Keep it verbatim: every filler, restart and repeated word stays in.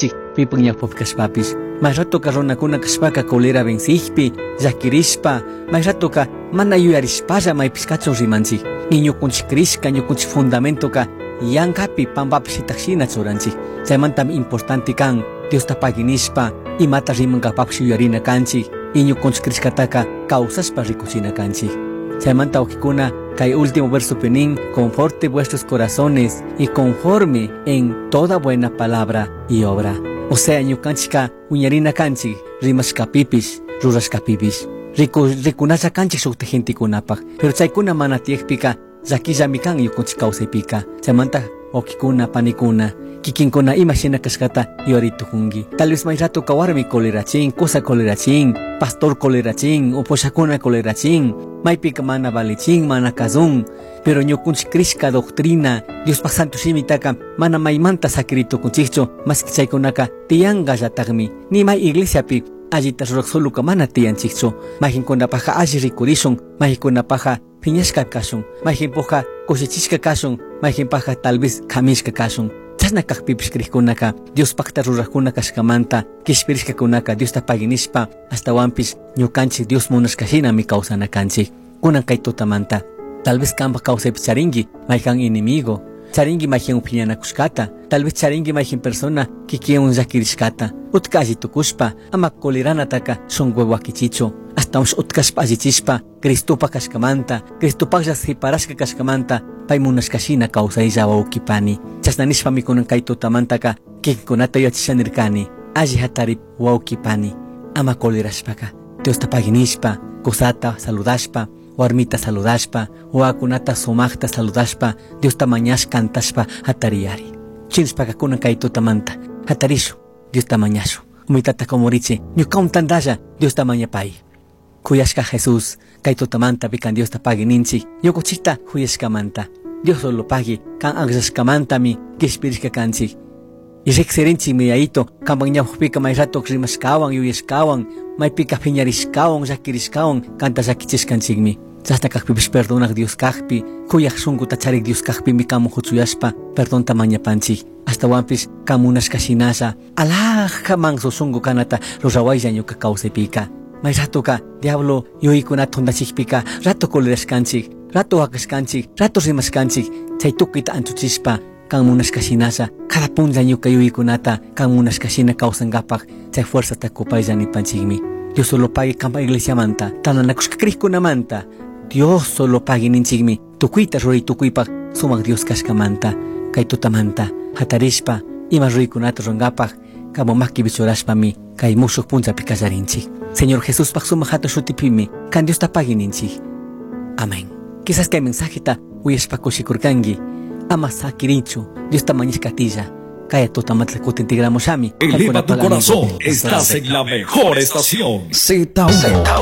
Kachik, Pipuña Popkashpapis. Más rato carrona kuna kashpaka colera vencihpi, Zakirispa, más rato ka mana yuyarispaya mai piscacho rimanchi. Niño kunchi krisca, niño kunchi fundamento ka, yankapi pambapsitaxina choranchi. Chaymantam importante kan, Dios tapaginispa, y mata rimanga papsi yuyarina kanchi, niño kunchi kriskataka, causaspa rikuchina kanchi. Chaymanta okikuna, kay último verso penin, conforte vuestros corazones y conforme en toda buena palabra y obra. O sea, ñukanchika uñarina kanchi, rimashka pipis, rurashka pipis. Riku rikunasha kanchi shukte gente kunapag. Pero chaykuna mana tiekpika, zakillami kan yukunchik kawsaypika. Chaymanta okikuna panikuna, kikinkuna imashina kashkata yoritukungi. Tal vez may rato kawarmi kolerachin, kusa kolerachin, pastor kolerachin, uposhakuna kolerachin, maypika mana valichin, mana kazun. Pero ñukunchik krishka doctrina, Dios pa santo shimitaka, mana maymanta sakrito kunchicho, mas kichaykunaka tiyanga yatagmi, ni may iglesia pi, allita ruraksuluka mana tiyanchikcho, majinkunapaja alli rikurishun, majinkunapaja piñashka kashun, majinpuja kushichishka kashun, majinpaja tal vez kamishka kashun. Chasna kakpipish krihkunaka, Dios pakta rurakuna kashkamanta, kishpirishka kunaka, Dios tapaginishpa, hasta wampis, ñukanchik Dios munashkashina mi kausana kanchik, kunan kay tutamanta. Tal vez kamba causa charingi, maikan enemigo, charingi maikan opinianakushkata, tal vez charingi maikan persona que quiere un zakirishkata, utkaji tukushpa, ama kolerana taka son huehuakichicho, hasta un utkashpa ajichispa, Cristupa kashkamanta, Cristupa jashiparashka kashkamanta, paimunashkashina causa illa waukipani, chasnanishpa mikunan kaito tamantaka, kikunata yachishanirkani, aji hatarip waukipani, ama kolerashpaka, Dios tapaginishpa, kusata saludashpa, warmita saludashpa, wakunata sumaqta saludashpa, Dios tamañash cantashpa hatariari. Chinshpa kakuna kaytu tamanta, hatarishu, Dios tamañashu. Umitata komoriche, ñukaun tandaya, Dios tamañapay. Kuyashka Jesús, kaytu tamanta pikan Dios tapagi ninchi, yokochita huyashkamanta. Dios solo pagi, kan agshashkamanta mi, kishpirishka kanchi. Y rexerinchi mi yaito, kambañahupika may rato rimashkawan, yuyashkawan, may pika piñarishkawan, yakirishkawan, kanta yakichishkanchikmi. Chasna kakpipish perdonak Dios kakpi, kuyak shunku tacharik Dios kakpi mi kamu hutsuyashpa, perdón tamañapanchik. Hasta wampis kamunashkashinasha, alaj kamanso shunku kanata, rorawayya ñuka kawsaypika. May rato ka, diablo, yuykunata hundachikpika, rato kolerashkanchik, rato wakashkanchik, rato rimashkanchik, chay tukita anchuchishpa, kan munashkashinasa, cada punta ñuka yuykunata, kan munashkashina kawsangapak, chay fuerza takupaylla nipanchikmi. Dios solo pague kamba iglesia manta, tananakushka krihkunamanta, Dios solo pague ninchikmi, tukuyta ruri tukuypak, sumak Dios kashkamanta, kay tutamanta, hatarishpa, ima rurikunata rungapak, kamo maki bichorashpami, kay mushuk punchapi kallarinchik. Señor Jesús pak sumak hatu shutipimi, kan Dios tapague ninchik. Amén. Quizás kay mensajita uyashpa kushikurkangi, ama sakirichu, Dios tamañishkatilla, kaya tutamatla kutintigramos shami. Eleva tu corazón, estás en la mejor estación. Z uno.